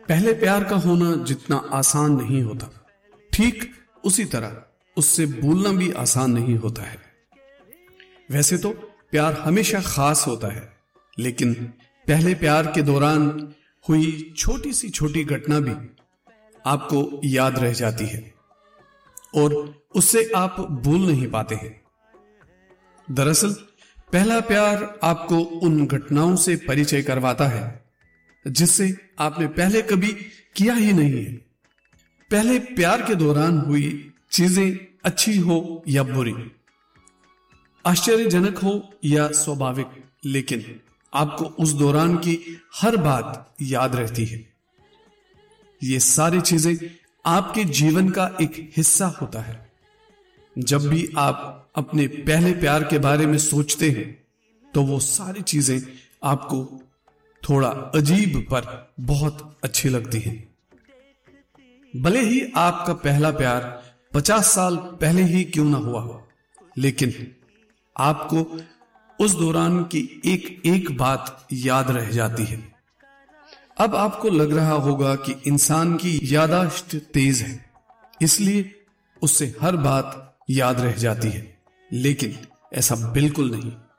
पहले प्यार का होना जितना आसान नहीं होता, ठीक उसी तरह उससे भूलना भी आसान नहीं होता है। वैसे तो प्यार हमेशा खास होता है, लेकिन पहले प्यार के दौरान हुई छोटी सी छोटी घटना भी आपको याद रह जाती है और उससे आप भूल नहीं पाते हैं। दरअसल पहला प्यार आपको उन घटनाओं से परिचय करवाता है जिससे आपने पहले कभी किया ही नहीं है। पहले प्यार के दौरान हुई चीजें अच्छी हो या बुरी, आश्चर्यजनक हो या स्वाभाविक, लेकिन आपको उस दौरान की हर बात याद रहती है। ये सारी चीजें आपके जीवन का एक हिस्सा होता है। जब भी आप अपने पहले प्यार के बारे में सोचते हैं तो वो सारी चीजें आपको थोड़ा अजीब पर बहुत अच्छी लगती हैं। भले ही आपका पहला प्यार 50 साल पहले ही क्यों ना हुआ हो, लेकिन आपको उस दौरान की एक एक बात याद रह जाती है। अब आपको लग रहा होगा कि इंसान की याददाश्त तेज है, इसलिए उससे हर बात याद रह जाती है, लेकिन ऐसा बिल्कुल नहीं।